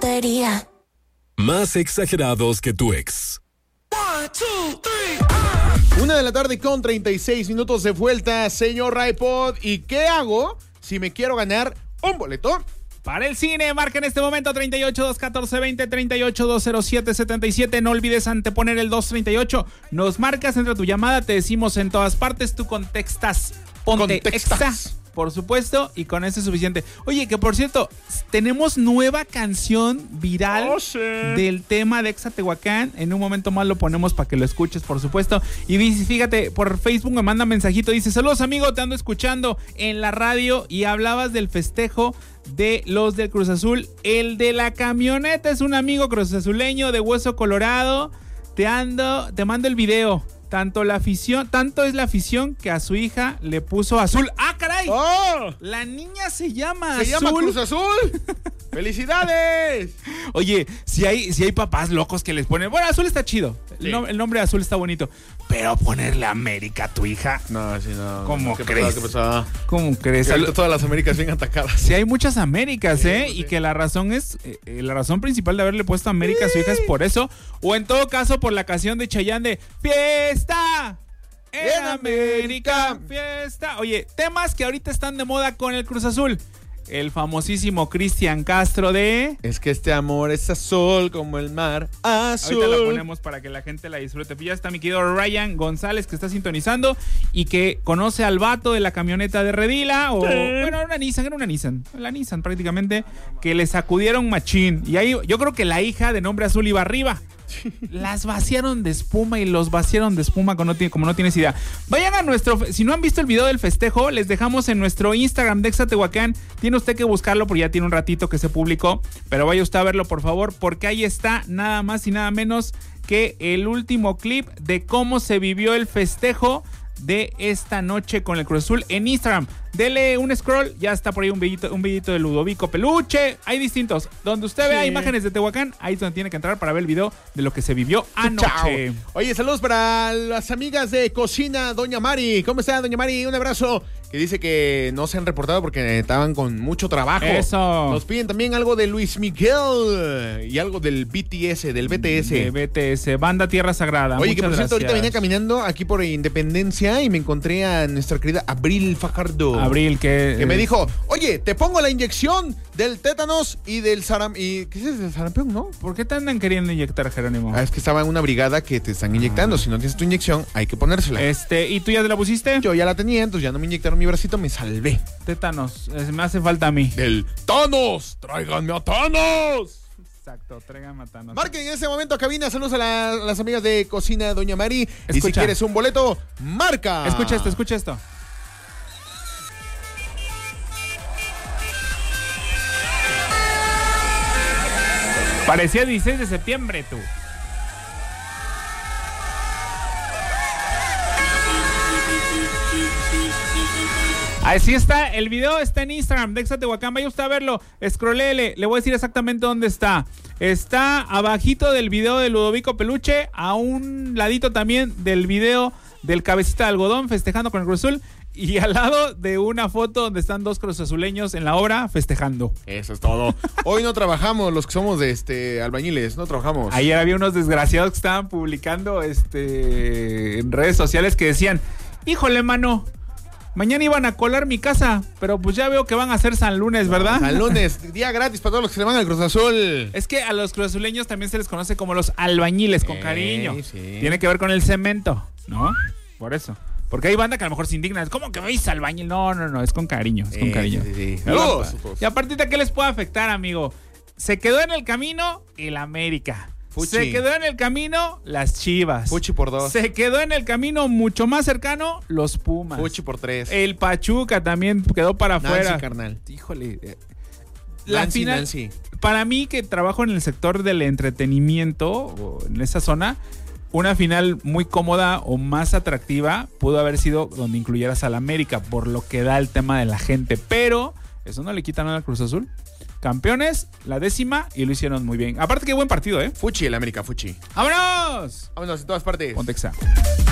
sería. Más exagerados que tu ex. 1:36 de vuelta, señor iPod. ¿Y qué hago si me quiero ganar un boleto para el cine? Marca en este momento 38-214-20, 38-207-77. No olvides anteponer el 238. Nos marcas, entre tu llamada, te decimos en todas partes, tú contextas. Ponte extra, por supuesto, y con eso es suficiente. Oye, que por cierto, tenemos nueva canción viral del tema de Exatehuacán. En un momento más lo ponemos para que lo escuches, por supuesto. Y fíjate, por Facebook me manda mensajito, dice: saludos amigo, te ando escuchando en la radio y hablabas del festejo de los del Cruz Azul. El de la camioneta es un amigo cruzazuleño de Hueso Colorado. Te mando el video. Tanto es la afición que a su hija le puso azul. ¡Ah, caray! ¡Oh! La niña se llama Azul. ¿Se llama Cruz Azul? ¡Felicidades! Oye, si hay papás locos que les ponen... Bueno, Azul está chido. Sí. El nombre de Azul está bonito. Pero ponerle América a tu hija... No, sí, no. ¿Cómo ¿Qué crees? pasaba? ¿Cómo crees? Que todas las Américas bien atacadas. Sí, hay muchas Américas, sí, ¿eh? Sí. Y que la razón principal de haberle puesto América a su hija es por eso. O en todo caso, por la canción de Chayanne de ¡Fiesta! En América, fiesta. Oye, temas que ahorita están de moda con el Cruz Azul. El famosísimo Cristian Castro de... Es que este amor es azul como el mar azul. Ahorita la ponemos para que la gente la disfrute. Ya está mi querido Ryan González, que está sintonizando y que conoce al vato de la camioneta de Redila. O, bueno, era una Nissan. La Nissan prácticamente, que le sacudieron machín. Y ahí yo creo que la hija de nombre azul iba arriba. Las vaciaron de espuma y los vaciaron de espuma como no tienes idea. Vayan a si no han visto el video del festejo, les dejamos en nuestro Instagram de Exatehuacán. Tiene usted que buscarlo porque ya tiene un ratito que se publicó, pero vaya usted a verlo, por favor, porque ahí está nada más y nada menos que el último clip de cómo se vivió el festejo de esta noche con el Cruz Azul en Instagram. Dele un scroll, ya está por ahí un videito de Ludovico Peluche. Hay distintos. Donde usted vea imágenes de Tehuacán, ahí es donde tiene que entrar para ver el video de lo que se vivió anoche. Chao. Oye, saludos para las amigas de Cocina Doña Mari. ¿Cómo está, Doña Mari? Un abrazo. Que dice que no se han reportado porque estaban con mucho trabajo. Eso. Nos piden también algo de Luis Miguel y algo del BTS, del BTS. De BTS, Banda Tierra Sagrada. Oye, muchas que por cierto, ahorita venía caminando aquí por Independencia y me encontré a nuestra querida Abril Fajardo. Abril, que me dijo: oye, te pongo la inyección del tétanos y del ¿qué es el sarampión, no? ¿Por qué te andan queriendo inyectar, Jerónimo? Es que estaba en una brigada que te están inyectando. Si no tienes tu inyección, hay que ponérsela. ¿Y tú ya te la pusiste? Yo ya la tenía, entonces ya no me inyectaron mi bracito, me salvé. Tétanos, me hace falta a mí. ¡El Thanos! ¡Tráiganme a Thanos! Exacto, tráiganme a Thanos. Marquen en ese momento a cabina. Saludos a las amigas de Cocina Doña Mari. Escucha. Y si quieres un boleto, marca. Escucha esto. Parecía 16 de septiembre, tú. Así está, el video está en Instagram de Exatehuacán, vaya usted a verlo, scrollele, le voy a decir exactamente dónde está. Está abajito del video de Ludovico Peluche, a un ladito también del video del Cabecita de Algodón festejando con el Cruz Azul, y al lado de una foto donde están dos cruzazuleños en la obra festejando. Eso es todo. Hoy no trabajamos, los que somos de albañiles, no trabajamos. Ayer había unos desgraciados que estaban publicando en redes sociales que decían: híjole, mano, mañana iban a colar mi casa, pero pues ya veo que van a hacer San Lunes, ¿verdad? San Lunes, día gratis para todos los que se van al Cruz Azul. Es que a los cruzazuleños también se les conoce como los albañiles, con cariño. Sí. Tiene que ver con el cemento, ¿no? Por eso. Porque hay banda que a lo mejor se indigna. ¿Cómo que veis albañil? No, es con cariño, es con cariño. Sí. Saludos. Y a partir de qué les puede afectar, amigo. Se quedó en el camino el América. Fuchi. Se quedó en el camino las Chivas. Fuchi por 2. Se quedó en el camino mucho más cercano los Pumas. Fuchi por 3. El Pachuca también quedó para afuera. Nancy, carnal. Híjole. Nancy. Para mí, que trabajo en el sector del entretenimiento, o en esa zona, una final muy cómoda o más atractiva pudo haber sido donde incluyeras al América, por lo que da el tema de la gente. Pero eso no le quita nada al Cruz Azul. Campeones, la 10ª, y lo hicieron muy bien. Aparte, qué buen partido, ¿eh? Fuchi, el América, Fuchi. ¡Vámonos! Vámonos en todas partes. Ponte Exa.